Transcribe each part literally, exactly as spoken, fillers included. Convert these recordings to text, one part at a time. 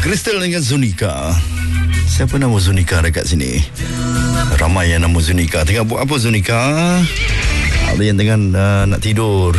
Crystal dengan Zunika. Siapa nama Zunika dekat sini? Ramai yang nama Zunika. Tengah buat apa Zunika? Ada yang tengah uh, nak tidur.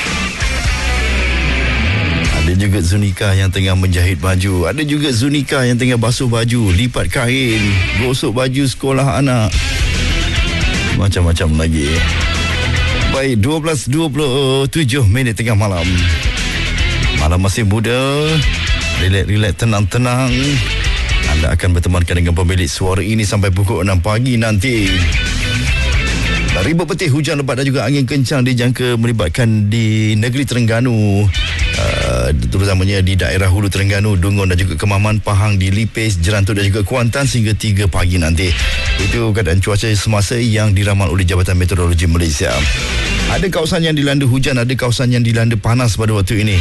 Ada juga Zunika yang tengah menjahit baju. Ada juga Zunika yang tengah basuh baju, lipat kain, gosok baju sekolah anak. Macam-macam lagi. Baik, dua belas dua puluh tujuh minit tengah malam. Malam masih muda. Relax-relax, tenang-tenang. Anda akan bertemankan dengan pemilik suara ini sampai pukul enam pagi nanti. Ribut petih, hujan lebat dan juga angin kencang dijangka melibatkan di negeri Terengganu. Uh, terutamanya di daerah Hulu Terengganu, Dungun dan juga Kemaman, Pahang, di Lipis, Jerantut dan juga Kuantan sehingga tiga pagi nanti. Itu keadaan cuaca semasa yang diramal oleh Jabatan Meteorologi Malaysia. Ada kawasan yang dilanda hujan, ada kawasan yang dilanda panas pada waktu ini.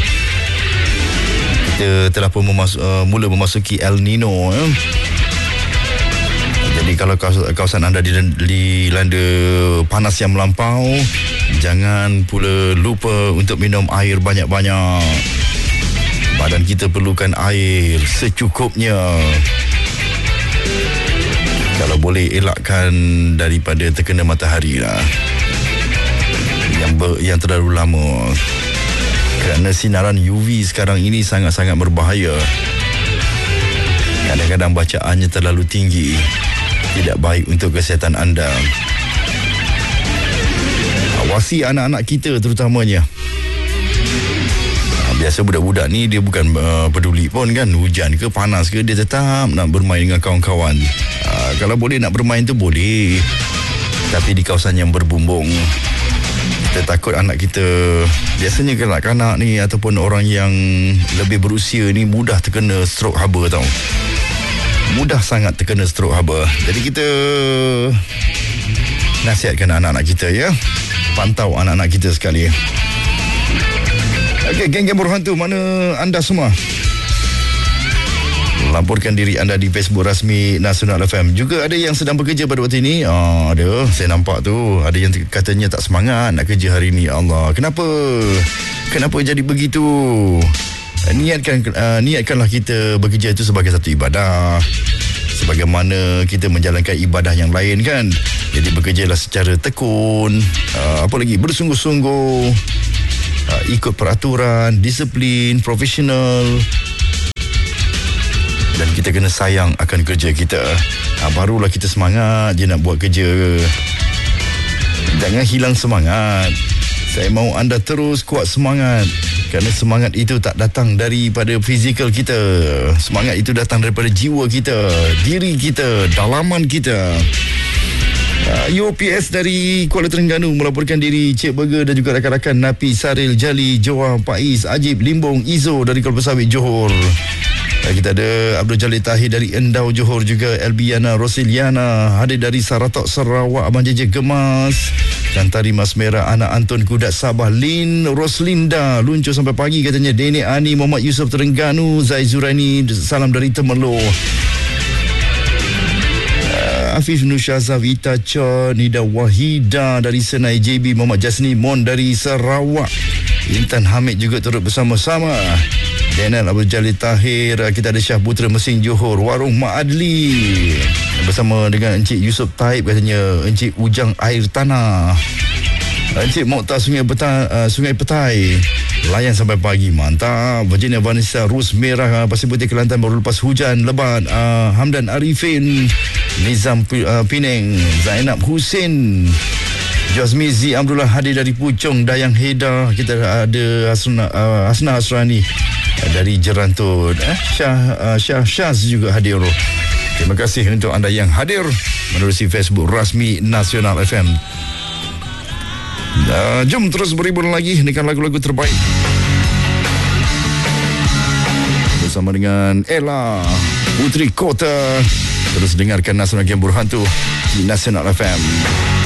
Kita telah pun memasuk, uh, mula memasuki El Nino. Eh. Jadi kalau kawasan anda dilanda panas yang melampau, jangan pula lupa untuk minum air banyak-banyak. Badan kita perlukan air secukupnya. Kalau boleh elakkan daripada terkena matahari lah, yang ber, yang terlalu lama. Kerana sinaran U V sekarang ini sangat-sangat berbahaya. Kadang-kadang bacaannya terlalu tinggi, tidak baik untuk kesihatan anda. Awasi anak-anak kita terutamanya. Biasa budak-budak ni dia bukan uh, peduli pun kan, hujan ke panas ke, dia tetap nak bermain dengan kawan-kawan. Uh, kalau boleh nak bermain tu boleh, tapi di kawasan yang berbumbung. Kita takut anak kita, biasanya kanak-kanak ni ataupun orang yang lebih berusia ni mudah terkena stroke haba tau. Mudah sangat terkena stroke haba. Jadi kita nasihatkan anak-anak kita ya. Pantau anak-anak kita sekali. Okey, geng-geng berhantu, mana anda semua? Laporkan diri anda di Facebook rasmi Nasional F M. Juga ada yang sedang bekerja pada waktu ini. Ah, ada, saya nampak tu. Ada yang katanya tak semangat nak kerja hari ini. Allah, kenapa? Kenapa jadi begitu? Niatkan uh, niatkanlah kita bekerja itu sebagai satu ibadah, sebagaimana kita menjalankan ibadah yang lain kan. Jadi bekerjalah secara tekun, uh, apa lagi, bersungguh-sungguh, uh, ikut peraturan, disiplin, profesional. Dan kita kena sayang akan kerja kita. uh, Barulah kita semangat je nak buat kerja. Jangan hilang semangat. Saya mahu anda terus kuat semangat. Kerana semangat itu tak datang daripada fizikal kita. Semangat itu datang daripada jiwa kita, diri kita, dalaman kita. uh, U P S dari Kuala Terengganu melaporkan diri Cik Burger dan juga rakan-rakan Napi, Saril, Jali, Joa, Faiz, Ajib, Limbong, Izo dari Kelapa Sawit, Johor. uh, Kita ada Abdul Jalil Tahir dari Endau, Johor, juga Elbiana Rosiliana hadir dari Saratok, Sarawak, Abang Jeje Gemas, Kantari Mas Merah, anak Anton Kudat Sabah, Lin Roslinda luncur sampai pagi katanya. Dene Ani, Muhammad Yusof Terengganu, Zai Zuraini, salam dari Temerloh. uh, Afif Nushaza, Vita Cho, Nida Wahida dari Senai, J B Muhammad Jasni Mon dari Sarawak, Intan Hamid juga turut bersama-sama. Daniel Abdul Jalil Tahir, kita ada Syah Putra Mesing, Johor, Warung Mak Adli bersama dengan Encik Yusof Taib katanya, Encik Ujang Air Tanah, Encik Mokhtar Sungai Petai, uh, Sungai Petai layan sampai pagi, mantap. Virginia Vanessa, Rus Merah, Pasir Putih Kelantan baru lepas hujan lebat. uh, Hamdan Arifin, Nizam uh, Penang, Zainab Hussein, Jazmi Z Abdullah hadir dari Puchong, Dayang Heda. Kita ada Hasna, uh, Hasna Hasrani dari Jerantut, eh, Syah, uh, Syah Syaz juga hadir. Terima kasih untuk anda yang hadir menerusi Facebook rasmi Nasional F M. Uh, jom terus berhibur lagi dengan lagu-lagu terbaik bersama dengan Ella Putri Kota. Terus dengarkan Nasional Game Berhantu di Nasional F M.